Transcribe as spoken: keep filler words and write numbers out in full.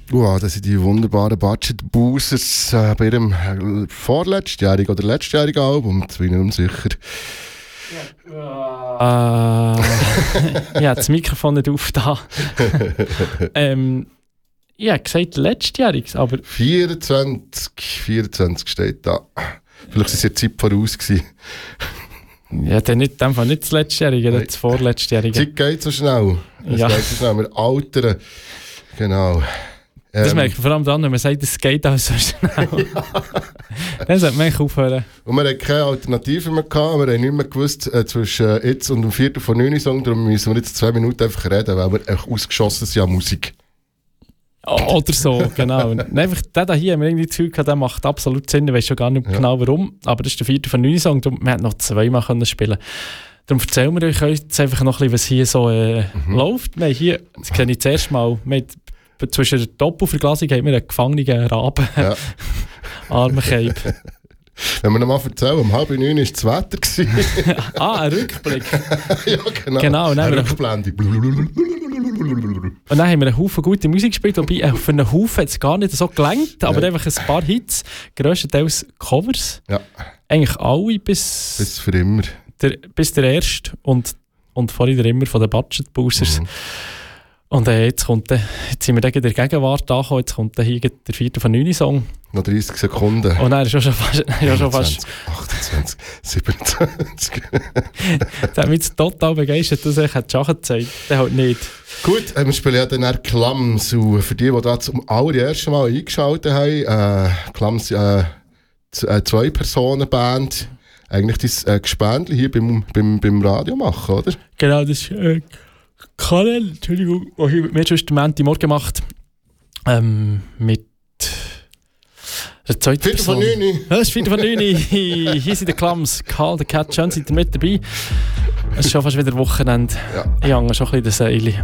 Wow, das sind die wunderbaren Budget Boosters äh, bei ihrem äh, vorletztjährigen oder letztjährigen Album, jetzt bin ich nicht sicher. Ja, äh, ja, das Mikrofon nicht auf da. ähm, ich habe gesagt letztjähriges, aber... vierundzwanzig, vierundzwanzig steht da. Vielleicht war es ja Zeit voraus gewesen. Ja, dann nicht, in dem Fall nicht das letztjährige, das vorletztjährige. Die Zeit geht so schnell. Es Ja. geht so schnell. Wir altern. Genau. Das Ähm, merkt man vor allem dann, wenn man sagt, es geht alles so schnell. ja. Dann sollte man eigentlich aufhören. Und wir hatten keine Alternative mehr gehabt. Wir haben nicht mehr gewusst, äh, zwischen äh, jetzt und dem vierten von neun Song. Darum müssen wir jetzt zwei Minuten einfach reden, weil wir echt ausgeschossen sind an Musik. Oder so, genau. Und einfach, der da hier haben wir irgendwie das Gefühl gehabt, der macht absolut Sinn. Ich weiß schon gar nicht Ja. genau warum. Aber das ist der vierte von neun Song. Wir hätten noch zweimal können spielen. Darum erzählen wir euch jetzt einfach noch ein bisschen, was hier so äh, Mhm. läuft. Wir haben hier, das kenne ich zuerst mal, wir haben, zwischen der Doppelverglasung haben wir einen gefangenen Raben. Ja. Armenkeib. Wenn wir noch mal erzählen, um halb neun war das Wetter. gewesen. Ah, ein Rückblick. Ja, genau. Genau, und dann Eine haben wir- Rückblende. Und dann haben wir einen Haufen gute Musik gespielt, wobei äh, für einen Haufen hat es gar nicht so gelangt, aber Nein. einfach ein paar Hits, grösstenteils Covers. Ja, Eigentlich alle bis, bis für immer. der, bis der erste und, und vorhin der immer von den Budget Boosters. Mhm. Und äh, jetzt, kommt, äh, jetzt sind wir dann in der Gegenwart angekommen, jetzt kommt dann hier der vierte von neun Song. Noch dreißig Sekunden. Und dann ist schon fast... Ja, schon fast achtundzwanzig, siebenundzwanzig. der hat mich jetzt total begeistert, dass ich Schach gezeigt der halt nicht. Gut, äh, wir spielen ja dann eher Klams. Und für die, die da zum allerersten Mal eingeschaltet haben, äh, Klams, äh, z- äh, Zwei-Personen-Band, eigentlich das äh, Gespendli hier beim, beim, beim Radio machen, oder? Genau, das ist äh, Karel, Entschuldigung, der hier mit mir schon den Montagmorgen macht. Ähm, mit der zweiten Viertel von Person. neun. Ja, das ist Viertel von neun. Hier sind die Klams. Karl, der Cat, schön seid ihr mit dabei. Es ist schon fast wieder Wochenende. Ja. Ich hänge schon ein bisschen das Seil.